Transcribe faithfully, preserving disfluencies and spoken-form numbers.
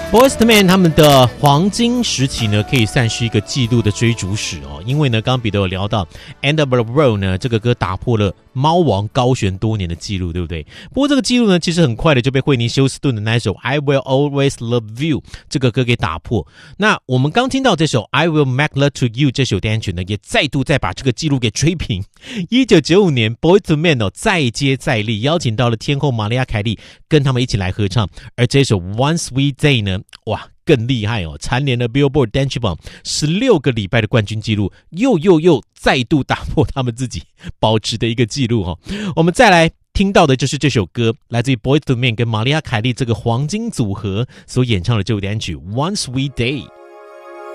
Boyz II Men 他们的黄金时期呢，可以算是一个纪录的追逐史哦。因为呢，刚刚彼得有聊到 End of the Road 呢，这个歌打破了猫王高悬多年的纪录，对不对？不过这个纪录呢，其实很快的就被惠妮休斯顿的那一首 I Will Always Love You 这个歌给打破。那我们刚听到这首 I Will Make Love to You 这首单曲呢，也再度再把这个纪录给吹平。一九九五年 Boyz II Men 哦再接再厉，邀请到了天后玛丽亚凯莉跟他们一起来合唱，而这首 One Sweet Day 呢，哇更厉害哦，蝉联了 Billboard 单曲榜十六个礼拜的冠军纪录，又又又再度打破他们自己保持的一个纪录哦。我们再来听到的就是这首歌，来自于 Boyz II Men 跟玛丽亚凯莉这个黄金组合所演唱的这首单曲 One Sweet Day。